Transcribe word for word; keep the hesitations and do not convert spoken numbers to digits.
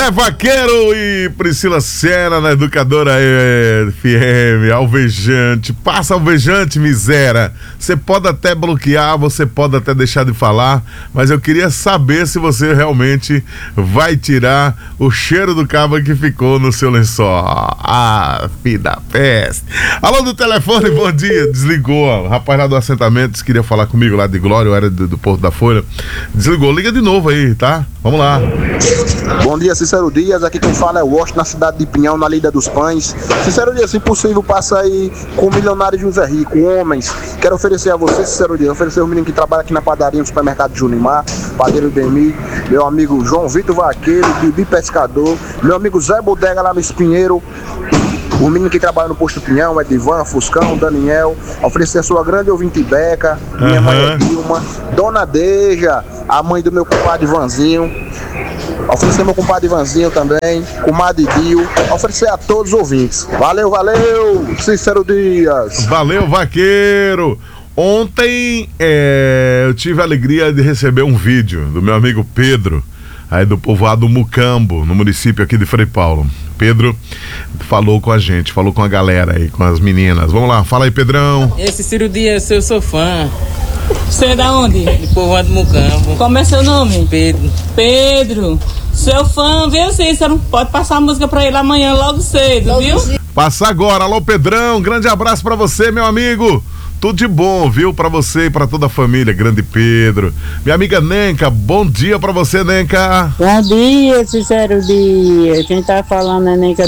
Zé Vaqueiro e Priscila Senna na Educadora F M, alvejante, passa alvejante, miséria. Você pode até bloquear, você pode até deixar de falar, mas eu queria saber se você realmente vai tirar o cheiro do cabo que ficou no seu lençol. Ah, filho da peste. Alô do telefone, bom dia. Desligou, ó. O rapaz lá do assentamento queria falar comigo lá de Glória, eu era do, do Porto da Folha. Desligou, liga de novo aí, tá? Vamos lá. Bom dia, Cícero Dias, aqui quem fala é o Washington, na cidade de Pinhão, na Lida dos Pães. Cícero Dias, se possível, passa aí com o milionário José Rico, homens. Quero oferecer a você, Cícero Dias, oferecer o menino que trabalha aqui na padaria no supermercado Junimar, padeiro Demi, meu amigo João Vitor Vaqueiro, Bibi Pescador, meu amigo Zé Bodega lá no Espinheiro, o menino que trabalha no Posto Pinhão, Edivan, Fuscão, Daniel, oferecer a sua grande ouvinte Beca, minha uhum. mãe é Dilma, Dona Deja, a mãe do meu compadre Vanzinho, oferecer meu compadre Vanzinho também, comadre Dio, oferecer a todos os ouvintes. Valeu, valeu, Cícero Dias. Valeu, Vaqueiro. Ontem é, eu tive a alegria de receber um vídeo do meu amigo Pedro, aí do povoado Mucambo, no município aqui de Frei Paulo. Pedro falou com a gente, falou com a galera aí, com as meninas. Vamos lá, fala aí, Pedrão. Esse Ciro Dias, eu sou fã. Você é da onde? De povoado Mucambo. Como é seu nome? Pedro. Pedro, seu fã, viu, Cícero? Pode passar a música pra ele amanhã logo cedo, viu? Passa agora, alô Pedrão, grande abraço pra você, meu amigo. Tudo de bom, viu? Pra você e pra toda a família, grande Pedro. Minha amiga Nenca, bom dia pra você, Nenca. Bom dia, Cícero Dias. Quem tá falando é Nenca